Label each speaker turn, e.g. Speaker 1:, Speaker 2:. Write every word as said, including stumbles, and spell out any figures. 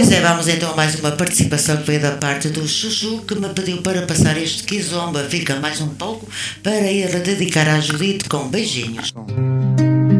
Speaker 1: Pois é, vamos então a mais uma participação que veio da parte do Chuchu, que me pediu para passar este Kizomba. Fica mais um pouco para ir dedicar à Judite com beijinhos.